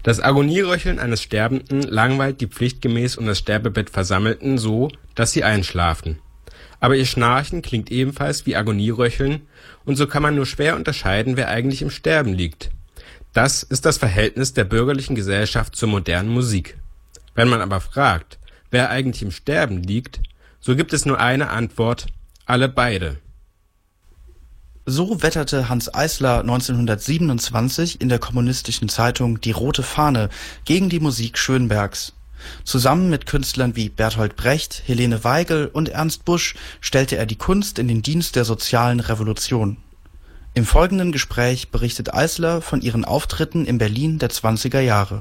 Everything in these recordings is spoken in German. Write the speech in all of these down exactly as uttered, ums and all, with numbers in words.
Das Agonieröcheln eines Sterbenden langweilt die pflichtgemäß um das Sterbebett Versammelten so, dass sie einschlafen. Aber ihr Schnarchen klingt ebenfalls wie Agonieröcheln, und so kann man nur schwer unterscheiden, wer eigentlich im Sterben liegt. Das ist das Verhältnis der bürgerlichen Gesellschaft zur modernen Musik. Wenn man aber fragt, wer eigentlich im Sterben liegt, so gibt es nur eine Antwort: alle beide. So wetterte Hanns Eisler neunzehnhundertsiebenundzwanzig in der kommunistischen Zeitung Die Rote Fahne gegen die Musik Schönbergs. Zusammen mit Künstlern wie Bertolt Brecht, Helene Weigel und Ernst Busch stellte er die Kunst in den Dienst der sozialen Revolution. Im folgenden Gespräch berichtet Eisler von ihren Auftritten in Berlin der zwanziger Jahre.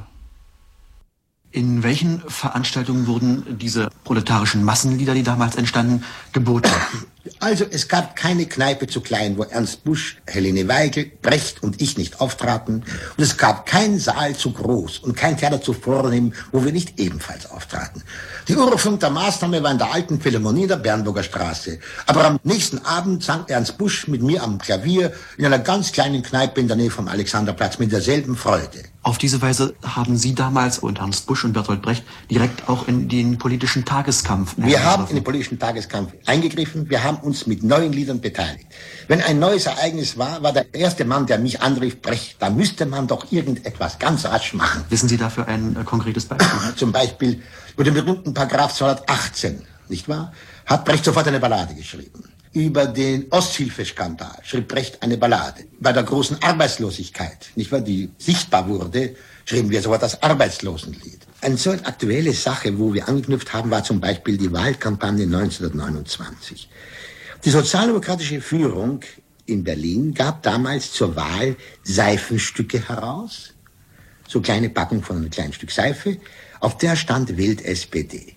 In welchen Veranstaltungen wurden diese proletarischen Massenlieder, die damals entstanden, geboten? Also es gab keine Kneipe zu klein, wo Ernst Busch, Helene Weigel, Brecht und ich nicht auftraten. Und es gab keinen Saal zu groß und kein Theater zu vornehm, wo wir nicht ebenfalls auftraten. Die Urfunk der Maßnahme war in der alten Philharmonie der Bernburger Straße. Aber am nächsten Abend sang Ernst Busch mit mir am Klavier in einer ganz kleinen Kneipe in der Nähe vom Alexanderplatz mit derselben Freude. Auf diese Weise haben Sie damals und Ernst Busch und Bertolt Brecht direkt auch in den politischen Tageskampf Wir haben in den politischen Tageskampf eingegriffen, wir haben uns mit neuen Liedern beteiligt. Wenn ein neues Ereignis war, war der erste Mann, der mich anrief, Brecht, da müsste man doch irgendetwas ganz rasch machen. Wissen Sie dafür ein äh, konkretes Beispiel? Zum Beispiel über den berühmten Paragraph zweihundertachtzehn, nicht wahr, hat Brecht sofort eine Ballade geschrieben. Über den Osthilfeskandal schrieb Brecht eine Ballade. Bei der großen Arbeitslosigkeit, nicht wahr, die sichtbar wurde, schrieben wir sofort das Arbeitslosenlied. Eine so eine aktuelle Sache, wo wir angeknüpft haben, war zum Beispiel die Wahlkampagne neunzehnhundertneunundzwanzig. Die sozialdemokratische Führung in Berlin gab damals zur Wahl Seifenstücke heraus, so kleine Packung von einem kleinen Stück Seife, auf der stand Wählt S P D.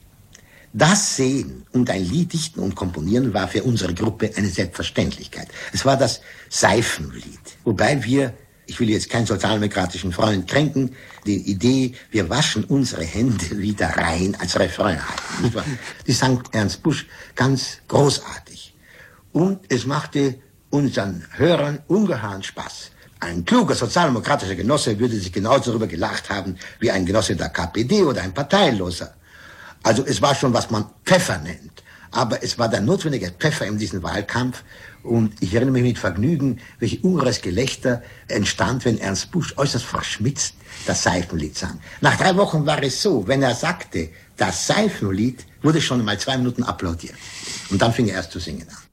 Das Sehen und ein Lied dichten und komponieren war für unsere Gruppe eine Selbstverständlichkeit. Es war das Seifenlied, wobei wir, ich will jetzt keinen sozialdemokratischen Freund kränken, die Idee, wir waschen unsere Hände wieder rein, als Refrain hatten. Die sang Ernst Busch ganz großartig. Und es machte unseren Hörern ungeheuren Spaß. Ein kluger sozialdemokratischer Genosse würde sich genauso darüber gelacht haben wie ein Genosse der K P D oder ein Parteiloser. Also es war schon, was man Pfeffer nennt. Aber es war der notwendige Pfeffer in diesem Wahlkampf. Und ich erinnere mich mit Vergnügen, welch ungeheures Gelächter entstand, wenn Ernst Busch äußerst verschmitzt das Seifenlied sang. Nach drei Wochen war es so, wenn er sagte, das Seifenlied, wurde schon mal zwei Minuten applaudiert. Und dann fing er erst zu singen an.